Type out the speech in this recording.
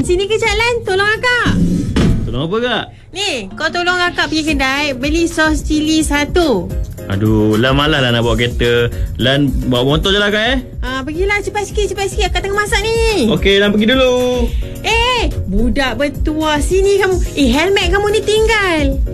sini kejap Lan, tolong akak. Tolong apa kak? Ni, kau tolong akak pergi kedai, beli sos cili 1. Aduh, Lan malas lah nak bawa kereta. Lan bawa motor je lah kak Pergilah cepat sikit. Akak tengah masak ni. Okey, Lan pergi dulu. Budak bertuah, sini kamu. Helmet kamu ni tinggal.